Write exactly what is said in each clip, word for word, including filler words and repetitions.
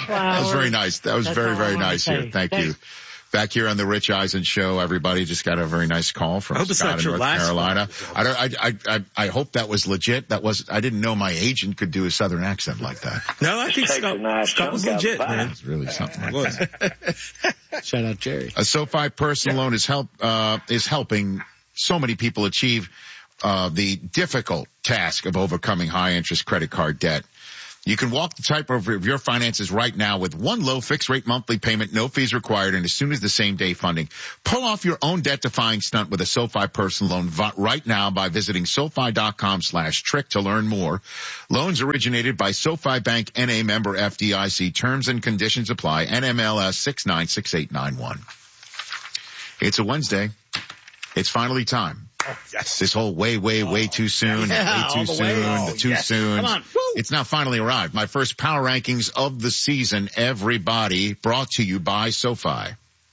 That was very nice. That was That's very, all I very wanted to nice say. here. Thank Thanks. you. Back here on the Rich Eisen show, everybody just got a very nice call from I hope it's Scott not in your North last Carolina. one. I don't. I, I I I hope that was legit. That was. I didn't know my agent could do a Southern accent like that. No, I think Take Scott, a nice Scott was chunk out of legit, the pie. man. It's really something like Was. that. Shout out Jerry. A SoFi personal loan is help uh is helping so many people achieve uh the difficult task of overcoming high interest credit card debt. You can walk the tightrope of your finances right now with one low fixed rate monthly payment, no fees required, and as soon as the same day funding. Pull off your own debt defying stunt with a SoFi personal loan right now by visiting SoFi.com slash trick to learn more. Loans originated by SoFi Bank N A member F D I C. Terms and conditions apply. N M L S six nine six eight nine one. It's a Wednesday. It's finally time. Oh, yes. This whole way, way, way too soon, Yeah, way too all the soon, way. the Oh, too yes. soon. Come on. Woo. It's now finally arrived. My first power rankings of the season, everybody, brought to you by SoFi. This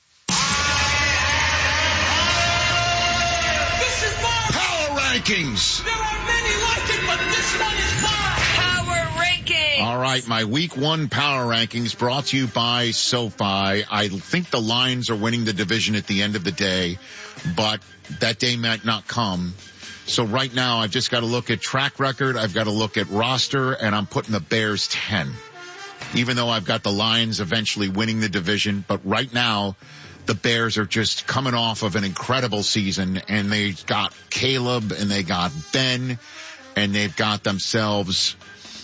is mine. Power rankings. There are many like it, but this one is mine. Power ranking. All right, my week one power rankings brought to you by SoFi. I think the Lions are winning the division at the end of the day, but that day might not come. So right now I've just got to look at track record. I've got to look at roster, and I'm putting the Bears ten. Even though I've got the Lions eventually winning the division, but right now the Bears are just coming off of an incredible season, and they got Caleb and they got Ben, and they've got themselves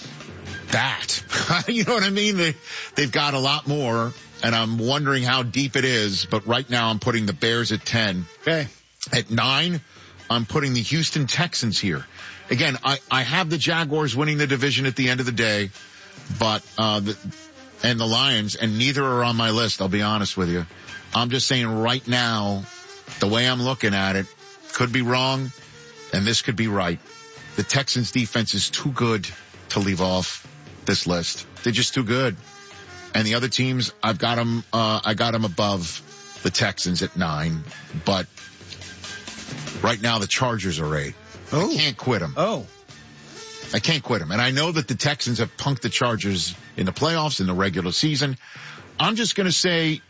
that. You know what I mean? They, they've got a lot more, and I'm wondering how deep it is, but right now I'm putting the Bears at ten. Okay. At nine, I'm putting the Houston Texans here. Again, I, I have the Jaguars winning the division at the end of the day, but, uh, the, and the Lions, and neither are on my list, I'll be honest with you. I'm just saying right now, the way I'm looking at it, could be wrong, and this could be right. The Texans defense is too good to leave off this list. They're just too good. And the other teams, I've got them, uh, I got them above the Texans at nine, but right now the Chargers are eight. Oh. I can't quit them. Oh. I can't quit them. And I know that the Texans have punked the Chargers in the playoffs, in the regular season. I'm just going to say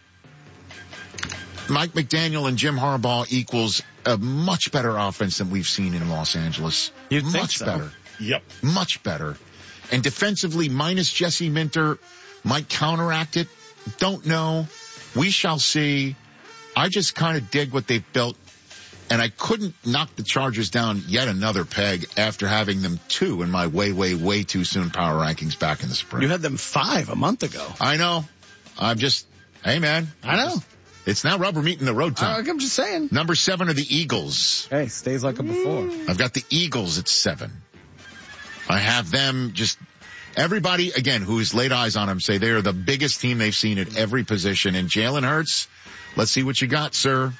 Mike McDaniel and Jim Harbaugh equals a much better offense than we've seen in Los Angeles. You'd think much so. better. Yep. Much better. And defensively, minus Jesse Minter, might counteract it. Don't know. We shall see. I just kind of dig what they've built. And I couldn't knock the Chargers down yet another peg after having them two in my way, way, way too soon power rankings back in the spring. You had them five a month ago. I know. I'm just, hey man. I know. It's now rubber meeting the road time. I'm just saying. Number seven are the Eagles. Hey, stays like it before. I've got the Eagles at seven. I have them just, everybody, again, who's laid eyes on them say they are the biggest team they've seen at every position. And Jalen Hurts, let's see what you got, sir.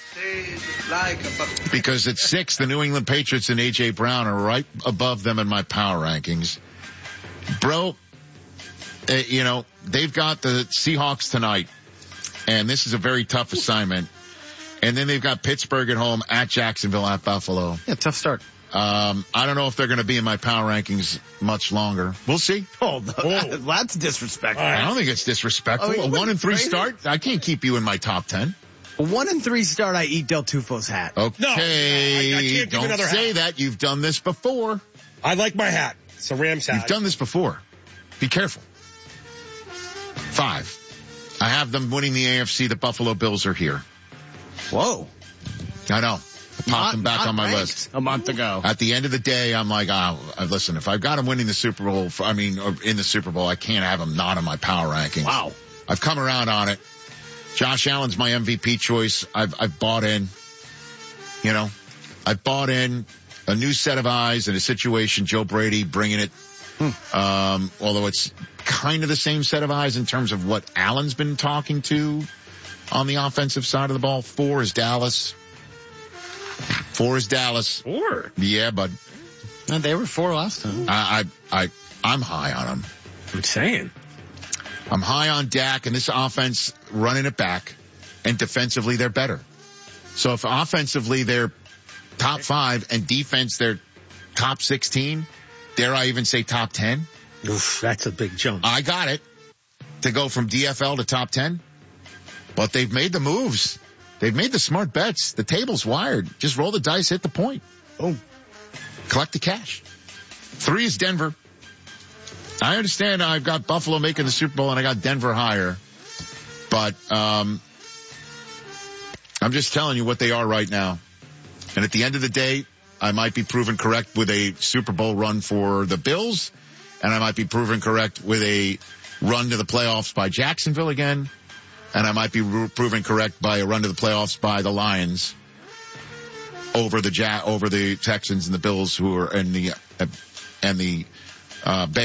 Because at six, the New England Patriots and A J Brown are right above them in my power rankings. Bro, uh, you know, they've got the Seahawks tonight, and this is a very tough assignment. And then they've got Pittsburgh at home, at Jacksonville, at Buffalo. Yeah, tough start. Um, I don't know if they're going to be in my power rankings much longer. We'll see. Oh, that's disrespectful. I don't think it's disrespectful. Oh, a one and three start, I can't keep you in my top ten. A one and three start, I eat Del Tufo's hat. Okay, No, I- I can't give don't another say hat. that. You've done this before. I like my hat. It's a Rams hat. You've done this before. Be careful. Five. I have them winning the A F C. The Buffalo Bills are here. Whoa. I know. I popped them back Not on my ranked list. a month ago. At the end of the day, I'm like, oh, listen, if I've got them winning the Super Bowl, I mean, or in the Super Bowl, I can't have them not in my power rankings. Wow. I've come around on it. Josh Allen's my M V P choice. I've, I've bought in, you know, I've bought in a new set of eyes in a situation. Joe Brady bringing it. Hmm. Um, although it's kind of the same set of eyes in terms of what Allen's been talking to on the offensive side of the ball. Four is Dallas. Four is Dallas. Four? Yeah, bud. No, they were four last time. I, I, I, I'm high on them. I'm saying. I'm high on Dak and this offense running it back, and defensively they're better. So if offensively they're top five and defense they're top sixteen, dare I even say top ten? Oof, that's a big jump. I got it. to go from D F L to top ten, but they've made the moves. They've made the smart bets. The table's wired. Just roll the dice, hit the point. Boom. Collect the cash. Three is Denver. I understand I've got Buffalo making the Super Bowl and I got Denver higher, but um, I'm just telling you what they are right now. And at the end of the day, I might be proven correct with a Super Bowl run for the Bills, and I might be proven correct with a run to the playoffs by Jacksonville again, and I might be proven correct by a run to the playoffs by the Lions over the ja- over the Texans and the Bills, who are in the uh, and the uh, Bears.